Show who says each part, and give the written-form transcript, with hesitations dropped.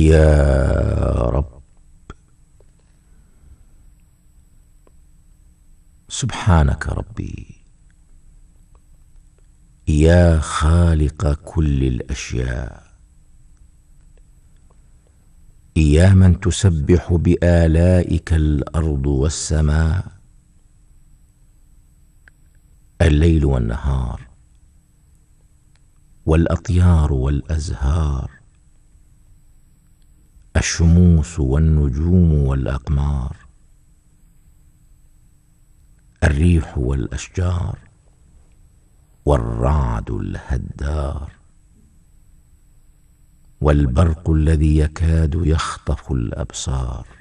Speaker 1: يا رب، سبحانك ربي، يا خالق كل الأشياء، يا من تسبح بآلائك الأرض والسماء، الليل والنهار، والأطيار والأزهار، الشموس والنجوم والأقمار، الريح والأشجار، والرعد الهدار، والبرق الذي يكاد يخطف الأبصار.